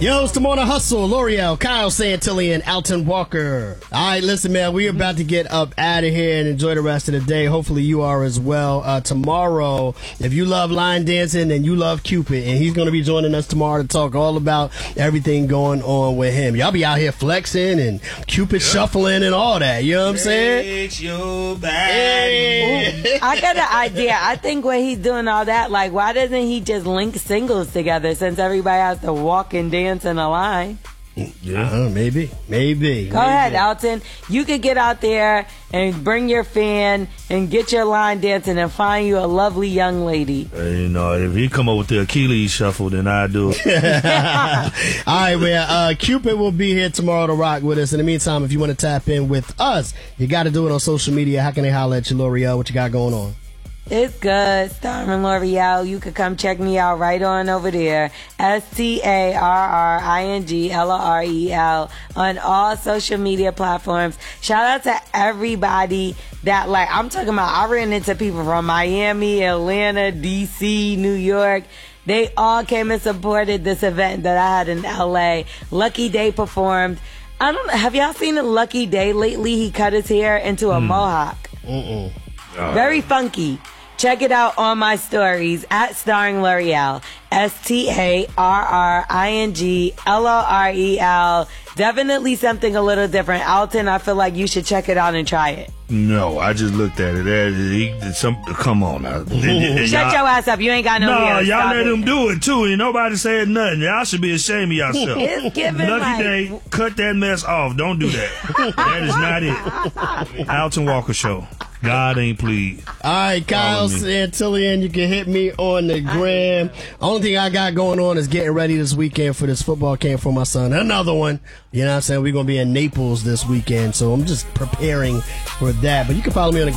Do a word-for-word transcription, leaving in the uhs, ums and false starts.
Yo, it's the Morning Hustle. L'Oreal, Kyle Santillan, Alton Walker. All right, listen, man, we're about to get up out of here and enjoy the rest of the day. Hopefully you are as well. Uh, tomorrow, if you love line dancing and you love Cupid, and he's going to be joining us tomorrow to talk all about everything going on with him. Y'all be out here flexing and Cupid yep. shuffling and all that. You know what I'm saying? It's your body. Hey. I got an idea. I think when he's doing all that, like, why doesn't he just link singles together since everybody has to walk and dance in a line? Yeah, uh, maybe, maybe. Go maybe. ahead, Alton. You could get out there and bring your fan and get your line dancing and find you a lovely young lady. Uh, you know, if he come up with the Achilles shuffle, then I do it. All right, man. Uh, Cupid will be here tomorrow to rock with us. In the meantime, if you want to tap in with us, you got to do it on social media. How can they holler at you, L'Oreal? What you got going on? It's good. Starring L'Oreal. You could come check me out right on over there. S T A R R I N G L O R E L on all social media platforms. Shout out to everybody that, like, I'm talking about, I ran into people from Miami, Atlanta, D C, New York. They all came and supported this event that I had in L A. Lucky Day performed. I don't know. Have y'all seen a Lucky Day lately? He cut his hair into a mm. mohawk. Mm-mm. Uh, Very funky. Check it out on my stories at Starring L'Oreal. S T A R R I N G L O R E L. Definitely something a little different. Alton, I feel like you should check it out and try it. No, I just looked at it. There, he, some, come on now. Shut your ass up. You ain't got no No, hair. y'all Stop let it. him do it, too. And nobody said nothing. Y'all should be ashamed of yourself. It's giving Lucky like... Day, cut that mess off. Don't do that. That is not it. Alton Walker Show. God ain't pleased. All right, Kyle Santillan, you can hit me on the gram. Only thing I got going on is getting ready this weekend for this football camp for my son. Another one. You know what I'm saying? We're going to be in Naples this weekend, so I'm just preparing for that. But you can follow me on the